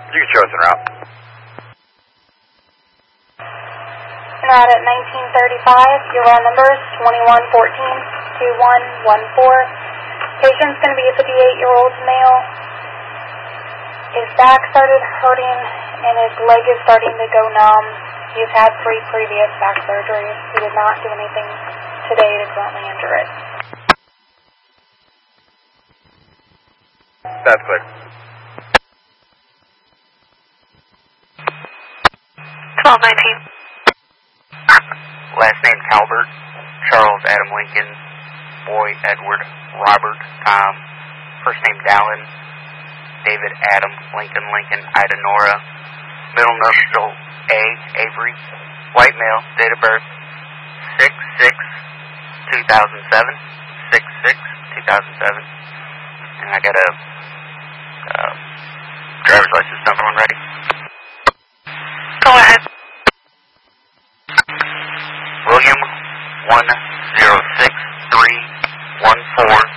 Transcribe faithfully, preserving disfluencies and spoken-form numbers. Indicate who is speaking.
Speaker 1: You can show us en route.
Speaker 2: En route at nineteen thirty-five, your roll number is twenty-one fourteen, twenty-one fourteen. Patient's going to be a fifty-eight-year-old male. His back started hurting and his leg is starting to go numb. He's had three previous back surgeries. He did not do anything today to currently injure it.
Speaker 1: That's clear.
Speaker 3: twelve nineteen.
Speaker 4: Last name Talbert, Charles Adam Lincoln, Boy Edward Robert Tom, first name Dallin, David Adam Lincoln Lincoln Ida Nora, middle initial A Avery, white male, date of birth six six two thousand seven, six six two thousand seven, and I got a uh, driver's license number when ready.
Speaker 3: Go ahead.
Speaker 4: William one zero six three one four